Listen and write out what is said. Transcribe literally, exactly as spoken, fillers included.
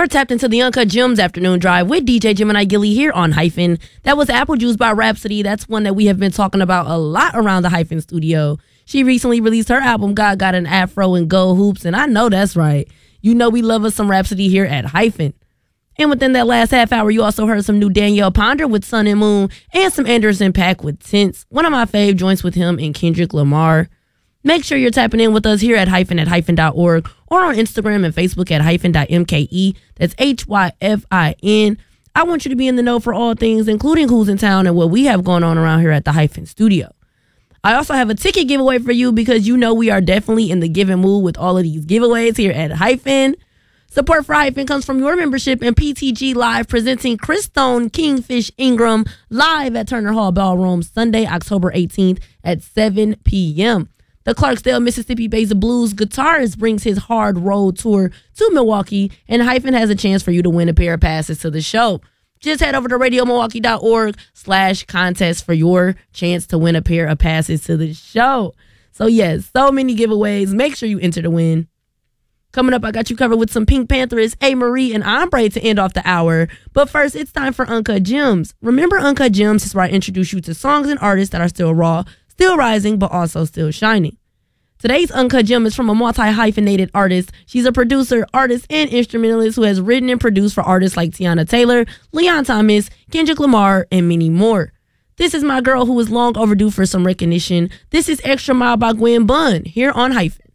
You're tapped into the Uncut Gems Afternoon Drive with D J Gemini Gilly here on Hyphen. That was Apple Juice by Rhapsody. That's one that we have been talking about a lot around the Hyphen studio. She recently released her album, God Got an Afro and Gold Hoops, and I know that's right. You know we love us some Rhapsody here at Hyphen. And within that last half hour, you also heard some new Danielle Ponder with Sun and Moon and some Anderson .Paak with Tense. One of my fave joints with him and Kendrick Lamar. Make sure you're tapping in with us here at hyphen at hyphen dot org or on Instagram and Facebook at hyphen dot M K E. That's H Y F I N. I want you to be in the know for all things, including who's in town and what we have going on around here at the Hyphen studio. I also have a ticket giveaway for you because you know we are definitely in the giving mood with all of these giveaways here at Hyphen. Support for Hyphen comes from your membership in P T G Live, presenting Chris Stone, Kingfish Ingram live at Turner Hall Ballroom Sunday, October eighteenth at seven p.m. The Clarksdale, Mississippi-based blues guitarist brings his hard road tour to Milwaukee, and Hyphen has a chance for you to win a pair of passes to the show. Just head over to radio milwaukee dot org slash contest for your chance to win a pair of passes to the show. So yes, so many giveaways. Make sure you enter to win. Coming up, I got you covered with some Pink Panthers, A. Marie, and Ombre to end off the hour. But first, it's time for Uncut Gems. Remember, Uncut Gems is where I introduce you to songs and artists that are still raw, still rising, but also still shining. Today's Uncut Gem is from a multi-hyphenated artist. She's a producer, artist, and instrumentalist who has written and produced for artists like Tiana Taylor, Leon Thomas, Kendrick Lamar, and many more. This is my girl who is long overdue for some recognition. This is Extra Mile by Gwen Bunn here on Hyphen.